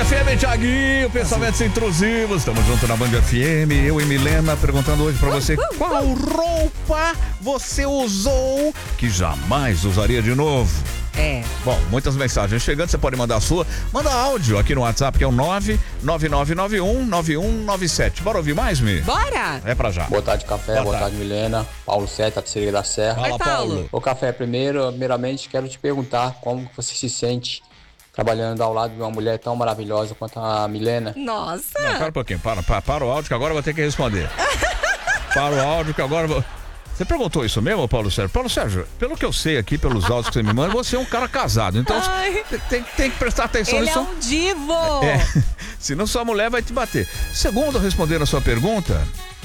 FM, Thiaguinho, pensamentos intrusivos. Estamos juntos na Band FM, eu e Milena, perguntando hoje pra você qual roupa você usou que jamais usaria de novo. Bom, muitas mensagens chegando, você pode mandar a sua. Manda áudio aqui no WhatsApp, que é o 999919197. Bora ouvir mais, Mi? Bora! É pra já. Boa tarde, Café. Boa tarde, Milena. Paulo Seta, Terceira da Serra. Fala, Paulo. Ô, Café, primeiramente quero te perguntar como você se sente trabalhando ao lado de uma mulher tão maravilhosa quanto a Milena. Nossa! Não, para um pouquinho, para o áudio que agora eu vou ter que responder. Para o áudio que agora eu vou... Você perguntou isso mesmo, Paulo Sérgio? Paulo Sérgio, pelo que eu sei aqui, pelos áudios que você me manda, você é um cara casado. Então tem que prestar atenção nisso. Ele é um divo! Senão sua mulher vai te bater. Segundo, respondendo a sua pergunta,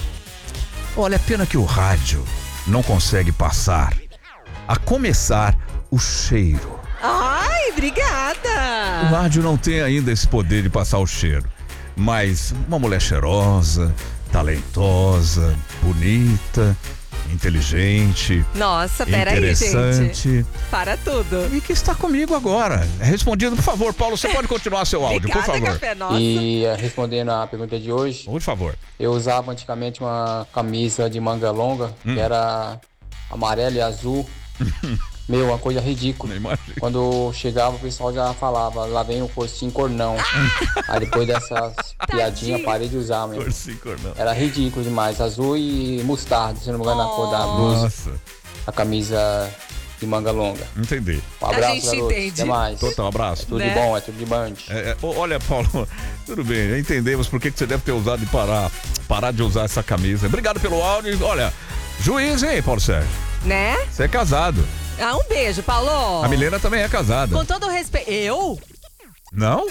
olha, pena que o rádio não consegue passar, a começar, o cheiro. Ai, obrigada! O rádio não tem ainda esse poder de passar o cheiro. Mas uma mulher cheirosa, talentosa, bonita, inteligente, nossa, peraí, interessante, gente. Para tudo. E que está comigo agora. Respondido, por favor, Paulo, você pode continuar seu áudio, Obrigada, por favor. Café, nossa. E respondendo a pergunta de hoje, Por favor. eu usava antigamente uma camisa de manga longa, que era amarela e azul. Meu, uma coisa ridícula. Imagina. Quando chegava, o pessoal já falava, lá vem o Cursinho Cornão. Aí depois dessas piadinhas, parei de usar, meu. Cursinho Cornão. Era ridículo demais. Azul e mostarda, se não me engano, a cor da blusa. Nossa, A camisa de manga longa. entendi. Um abraço, gente garoto. entende. Até mais. Total, abraço. Tudo Né? de bom, é tudo de band. Olha, Paulo, tudo bem, já entendemos por que você deve ter usado e parar de usar essa camisa. Obrigado pelo áudio. Olha, juiz, hein, Paulo Sérgio? Né? Você é casado. Ah, um beijo, Paulo. A Milena também é casada. Com todo o respeito. Eu? Não?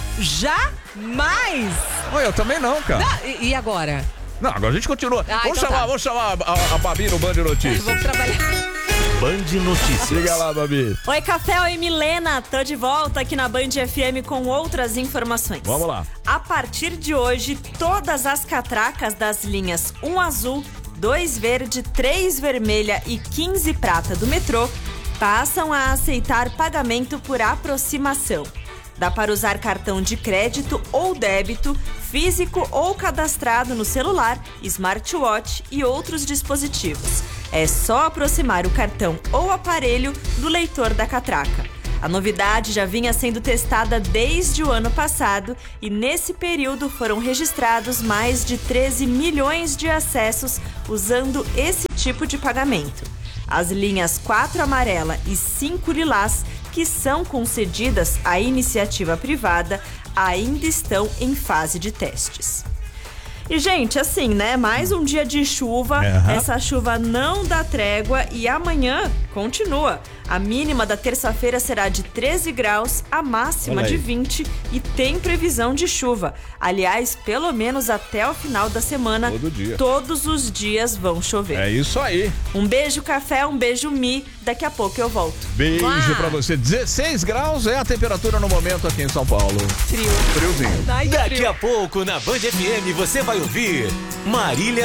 Jamais! Olha, eu também não, cara. E agora? Não, agora a gente continua. Então Vamos chamar a Babi no Band Notícias. Vamos trabalhar. Band Notícias. Liga lá, Babi. Oi, Café, oi, Milena. Tô de volta aqui na Band FM com outras informações. Vamos lá. A partir de hoje, todas as catracas das linhas 1 azul, 2 verde, 3 vermelha e 15 prata do metrô passam a aceitar pagamento por aproximação. Dá para usar cartão de crédito ou débito, físico ou cadastrado no celular, smartwatch e outros dispositivos. É só aproximar o cartão ou aparelho do leitor da catraca. A novidade já vinha sendo testada desde o ano passado e nesse período foram registrados mais de 13 milhões de acessos usando esse tipo de pagamento. As linhas 4 amarela e 5 lilás, que são concedidas à iniciativa privada, ainda estão em fase de testes. E, gente, assim, né? Mais um dia de chuva. Essa chuva não dá trégua e amanhã continua. A mínima da terça-feira será de 13 graus, a máxima de 20 e tem previsão de chuva. Aliás, pelo menos até o final da semana, Todo dia. todos os dias vão chover. É isso aí. Um beijo, Café, um beijo, Mi. Daqui a pouco eu volto. Beijo Uau. pra você. 16 graus é a temperatura no momento aqui em São Paulo. Frio. Friozinho. Ai, que Daqui frio. a pouco na Band FM você vai ouvir Marília